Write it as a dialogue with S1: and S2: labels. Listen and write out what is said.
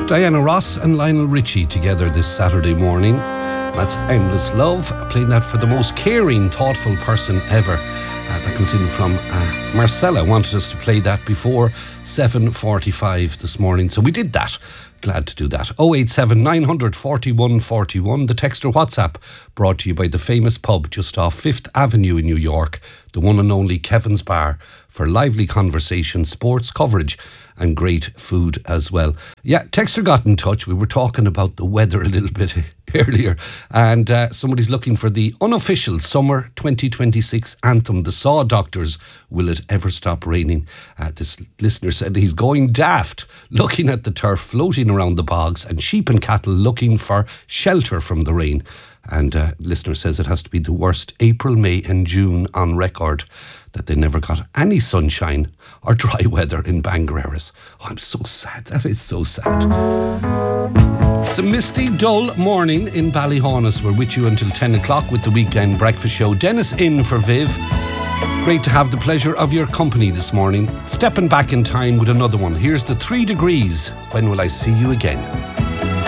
S1: Diana Ross and Lionel Richie together this Saturday morning. That's Endless Love, playing that for the most caring, thoughtful person ever. That comes in from Marcella, wanted us to play that before 7:45 this morning. So we did that. Glad to do that. 087 900 41 41. The text or WhatsApp brought to you by the famous pub just off 5th Avenue in New York, the one and only Kevin's Bar, for lively conversation, sports coverage and great food as well. Yeah, Texter got in touch. We were talking about the weather a little bit earlier, and somebody's looking for the unofficial summer 2026 anthem, The Saw Doctors, Will It Ever Stop Raining? This listener said he's going daft looking at the turf floating around the bogs and sheep and cattle looking for shelter from the rain. And listener says it has to be the worst April, May and June on record, that they never got any sunshine or dry weather in Bangereras. Oh, I'm so sad. That is so sad. It's a misty, dull morning in Ballyhaunis. We're with you until 10 o'clock with the weekend breakfast show. Dennis in for Viv. Great to have the pleasure of your company this morning. Stepping back in time with another one. Here's the 3 Degrees. When Will I See You Again?